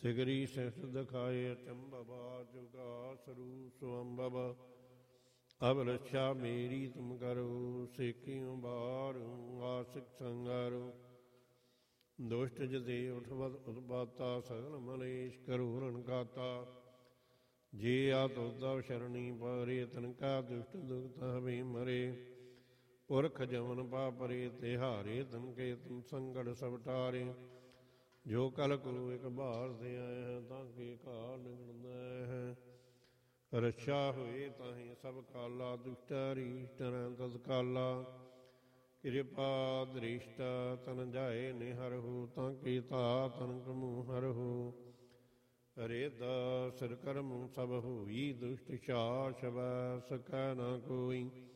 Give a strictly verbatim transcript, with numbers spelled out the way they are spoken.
ਸਿਗਰੀ ਸਿਫਤ ਦਿਖਾਏ ਅਚੰਭਵਾ ਜੁਗਾ ਸਰੂ ਸੁਅੰਭਵ ਅਬ ਰੱਛਾ ਮੇਰੀ ਤੁਮ ਕਰੋ ਸੇਕਿਉ ਬਾਰੂ ਆਸਿਕ ਸੰਗਾਰੂ ਦੁਸ਼ਟ ਜਦੇ ਉਠਵਤ ਉਤਪਾਤਾ ਸਗਲ ਮਲੇਸ਼ ਕਰੋ ਰਣਕਾਤਾ ਜੇ ਆਤ ਉਦਵ ਸ਼ਰਣੀ ਪਰੇ ਤਨਕਾ ਦੁਸ਼ਟ ਦੁਖਤ ਹਵੇ ਮਰੇ ਪੁਰਖ ਜਮਨ ਪਾਪਰੇ ਤਿਹਾਰੇ ਤਨਕੇ ਤੁਮ ਸੰਗੜ ਸਭ ਟਾਰੇ ਜੋ ਕਲ ਕੋ ਇਕ ਬਾਰ ਤੇ ਆਏ ਹੈ ਤਾਂ ਕੇ ਘਾਰ ਨਿਕਲਦਾ ਹੈ ਰੱਛਾ ਹੋਏ ਤਾਹੀਂ ਸਭ ਕਾਲਾ ਦੁਸ਼ਟਾ ਰੀਸ਼ਟ ਤਦ ਕਾਲਾ ਕਿਰਪਾ ਦ੍ਰਿਸ਼ਟ ਤਨ ਜਾਏ ਨਿਹਰਹੁ ਤਾਂ ਕੀ ਤਾ ਤਨ ਕਮੂ ਹਰਹੁ ਰੇਦਾ ਸਿਰ ਕਰਮ ਸਭ ਹੋਈ ਦੁਸ਼ਟ ਛਾ ਛਵੈ ਸਕੈ ਨਾ ਕੋਈ